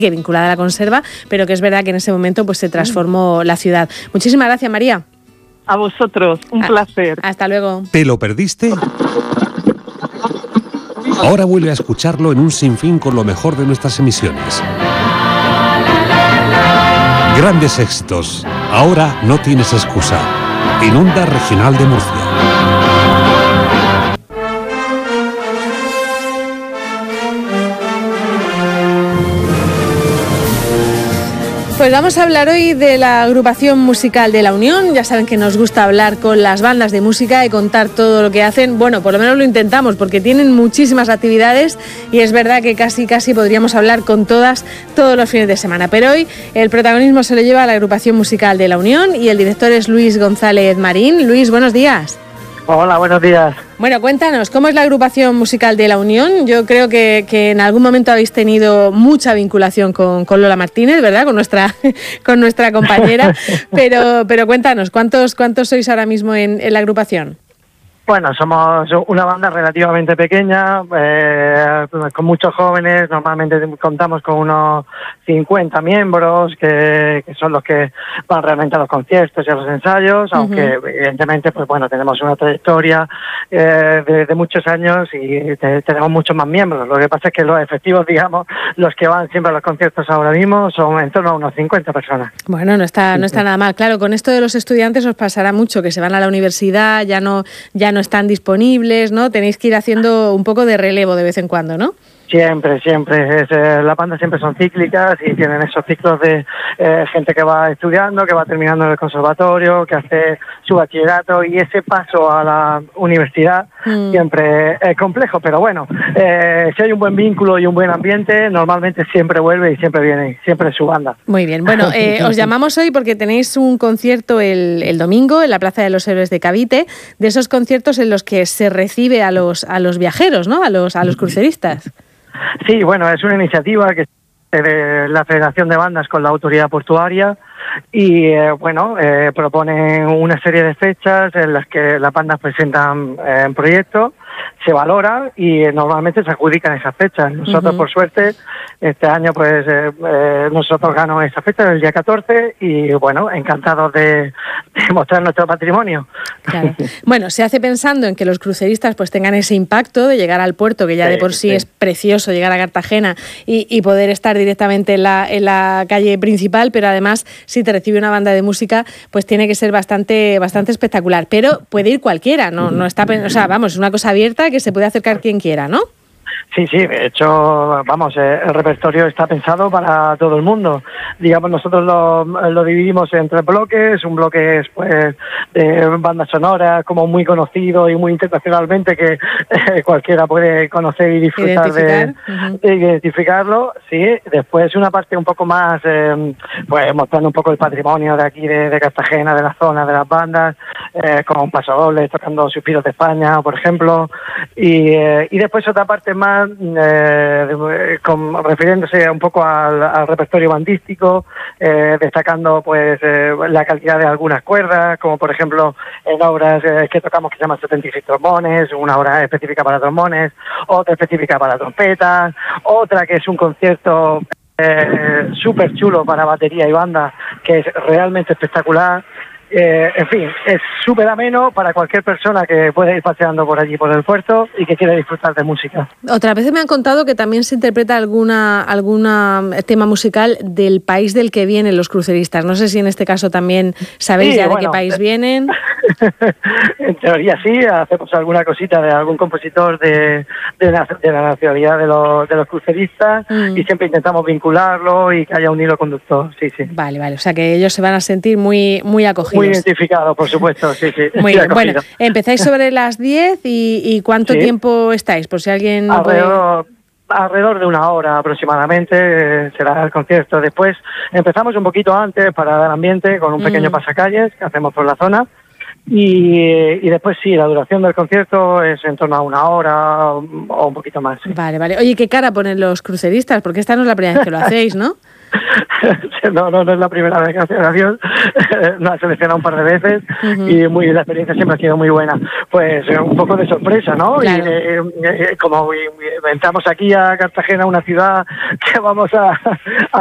vinculada a la conserva, pero que es verdad que en ese momento pues se transformó la ciudad. Muchísimas gracias, María. A vosotros, un placer. Hasta luego. ¿Te lo perdiste? Ahora vuelve a escucharlo en un sinfín con lo mejor de nuestras emisiones. Grandes éxitos. Ahora no tienes excusa. En Onda Regional de Murcia. Pues vamos a hablar hoy de la agrupación musical de La Unión. Ya saben que nos gusta hablar con las bandas de música y contar todo lo que hacen. Bueno, por lo menos lo intentamos porque tienen muchísimas actividades y es verdad que casi podríamos hablar con todos los fines de semana. Pero hoy el protagonismo se lo lleva a la agrupación musical de La Unión y el director es Luis González Marín. Luis, buenos días. Hola, buenos días. Bueno, cuéntanos, ¿cómo es la agrupación musical de La Unión? Yo creo que en algún momento habéis tenido mucha vinculación con Lola Martínez, ¿verdad? Con nuestra compañera. Pero cuéntanos, ¿cuántos sois ahora mismo en la agrupación? Bueno, somos una banda relativamente pequeña, con muchos jóvenes. Normalmente contamos con unos 50 miembros que son los que van realmente a los conciertos y a los ensayos, aunque evidentemente pues bueno, tenemos una trayectoria de muchos años y tenemos muchos más miembros. Lo que pasa es que los efectivos, digamos, los que van siempre a los conciertos ahora mismo son en torno a unos 50 personas. Bueno, no está nada mal. Claro, con esto de los estudiantes os pasará mucho, que se van a la universidad, ya no están disponibles, ¿no? Tenéis que ir haciendo un poco de relevo de vez en cuando, ¿no? Siempre. Las bandas siempre son cíclicas y tienen esos ciclos de gente que va estudiando, que va terminando en el conservatorio, que hace su bachillerato, y ese paso a la universidad siempre es complejo, pero bueno, si hay un buen vínculo y un buen ambiente, normalmente siempre vuelve y siempre viene, siempre es su banda. Muy bien, bueno, os llamamos hoy porque tenéis un concierto el domingo en la Plaza de los Héroes de Cavite, de esos conciertos en los que se recibe a los viajeros, ¿no? A los cruceristas. Sí, bueno, es una iniciativa que de la Federación de Bandas con la Autoridad Portuaria y proponen una serie de fechas en las que las bandas presentan proyectos, se valoran y normalmente se adjudican esas fechas. Nosotros, por suerte, este año pues nosotros ganamos esa fecha el día 14 y bueno, encantados de mostrar nuestro patrimonio. Claro. Bueno, se hace pensando en que los cruceristas pues tengan ese impacto de llegar al puerto, que ya de por sí es precioso llegar a Cartagena y poder estar directamente en la calle principal, pero además si te recibe una banda de música pues tiene que ser bastante espectacular, pero puede ir cualquiera, no está, o sea, vamos, es una cosa abierta que se puede acercar quien quiera, ¿no? Sí, de hecho, vamos, el repertorio está pensado para todo el mundo. Digamos, nosotros lo dividimos en 3 bloques. Un bloque es pues de bandas sonoras, como muy conocido y muy internacionalmente, que cualquiera puede conocer y disfrutar de identificarlo. Sí, después una parte un poco más, pues mostrando un poco el patrimonio de aquí, de Cartagena, de la zona, de las bandas, con pasodobles, tocando Suspiros de España, por ejemplo. Y después otra parte más refiriéndose un poco al repertorio bandístico, destacando pues la calidad de algunas cuerdas, como por ejemplo en obras que tocamos que se llaman 76 trombones, una obra específica para trombones, otra específica para trompetas, otra que es un concierto súper chulo para batería y banda, que es realmente espectacular. En fin, es súper ameno para cualquier persona que pueda ir paseando por allí, por el puerto, y que quiera disfrutar de música. Otras veces me han contado que también se interpreta alguna tema musical del país del que vienen los cruceristas. No sé si en este caso también sabéis de qué país vienen. En teoría sí, hacemos alguna cosita de algún compositor de la nacionalidad de los cruceristas y siempre intentamos vincularlo y que haya un hilo conductor, sí. Vale, o sea que ellos se van a sentir muy acogidos. Muy identificados, por supuesto, sí. Muy bien, bueno, empezáis sobre las 10 y ¿cuánto tiempo estáis? Por si alguien no alrededor de 1 hora aproximadamente será el concierto. Después empezamos un poquito antes para dar ambiente con un pequeño pasacalles que hacemos por la zona. Y después sí, la duración del concierto es en torno a 1 hora o un poquito más. Sí. Vale. Oye, ¿qué cara ponen los cruceristas? Porque esta no es la primera vez que lo hacéis, ¿no? No es la primera vez que hace oración, nos ha seleccionado un par de veces y la experiencia siempre ha sido muy buena. Pues un poco de sorpresa, ¿no? Claro. Y como entramos aquí a Cartagena, una ciudad que vamos a